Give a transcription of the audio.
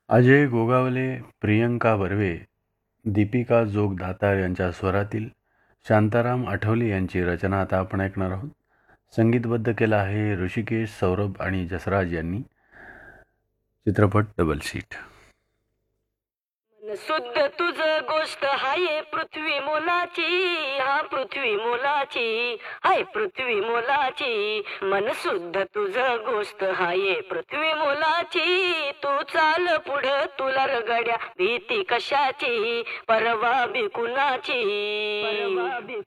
अजय गोगावले, प्रियंका बर्वे, दीपिका जोग दातार यांच्या स्वरातील शांताराम आठवले यांची रचना आता आपण ऐकणार आहोत. संगीतबद्ध केलं आहे ऋषिकेश, सौरभ आणि जसराज यांनी. चित्रपट डबल सीट. शुद्ध तुझ गोष्ट हाय पृथ्वी मोलाची, हा पृथ्वी मोलाची, हाय पृथ्वी मोलाची. मन शुद्ध तुझ गोष्ट हाय पृथ्वी मोलाची. तू चाल पुढं तुला रगड्या भीती कशाची, परवा बिकुनाची, परवा